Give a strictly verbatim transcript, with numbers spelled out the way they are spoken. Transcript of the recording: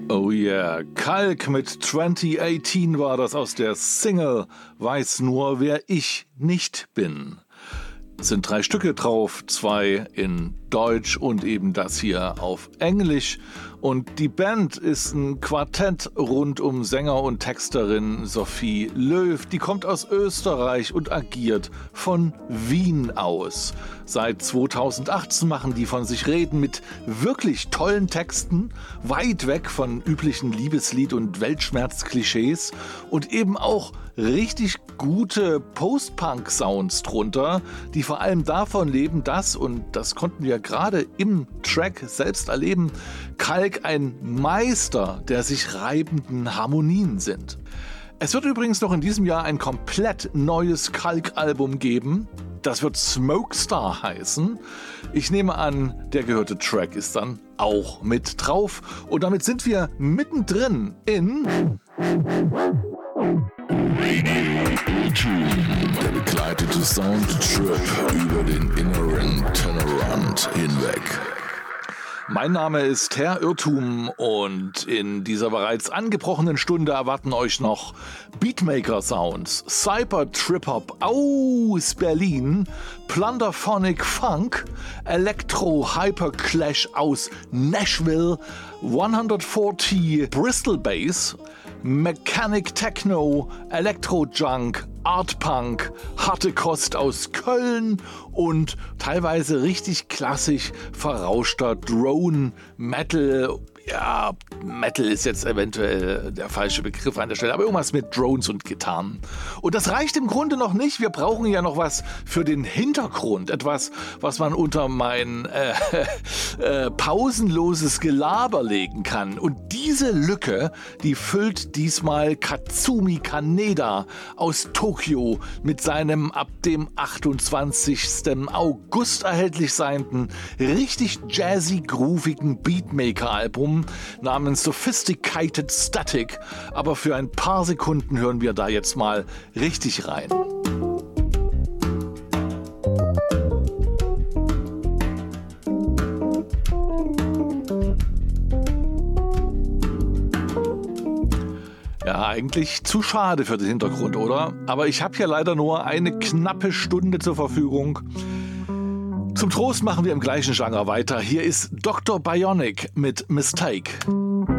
Oh yeah, Kalk mit zwanzig achtzehn war das aus der Single Weiß nur, wer ich nicht bin. Es sind drei Stücke drauf, zwei in Deutsch und eben das hier auf Englisch. Und die Band ist ein Quartett rund um Sänger und Texterin Sophie Löw. Die kommt aus Österreich und agiert von Wien aus. Seit zweitausendachtzehn machen die von sich reden mit wirklich tollen Texten, weit weg von üblichen Liebeslied- und Weltschmerz-Klischees und eben auch richtig gute Post-Punk-Sounds drunter, die vor allem davon leben, dass, und das konnten wir gerade im Track selbst erleben, Kalk ein Meister der sich reibenden Harmonien sind. Es wird übrigens noch in diesem Jahr ein komplett neues Kalk-Album geben. Das wird Smokestar heißen. Ich nehme an, der gehörte Track ist dann auch mit drauf. Und damit sind wir mittendrin in Der begleitete Soundtrip über den inneren Tellerrand hinweg. Mein Name ist Herr Irrtum und in dieser bereits angebrochenen Stunde erwarten euch noch Beatmaker Sounds, Cyber Trip Hop aus Berlin, Plunderphonic Funk, Electro Hyper Clash aus Nashville, hundertvierzig Bristol Bass, Mechanic Techno, Electro Junk, Art Punk, harte Kost aus Köln und teilweise richtig klassisch verrauschter Drone Metal. Ja, Metal ist jetzt eventuell der falsche Begriff an der Stelle, aber irgendwas mit Drones und Gitarren. Und das reicht im Grunde noch nicht. Wir brauchen ja noch was für den Hintergrund. Etwas, was man unter mein äh, äh, pausenloses Gelaber legen kann. Und diese Lücke, die füllt diesmal Katsumi Kaneda aus Tokio mit seinem ab dem achtundzwanzigsten August erhältlich seienden, richtig jazzy-groovigen Beatmaker-Album namens Sophisticated Static, aber für ein paar Sekunden hören wir da jetzt mal richtig rein. Ja, eigentlich zu schade für den Hintergrund, oder? Aber ich habe hier leider nur eine knappe Stunde zur Verfügung. Zum Trost machen wir im gleichen Genre weiter. Hier ist Doktor Bionic mit Mistake.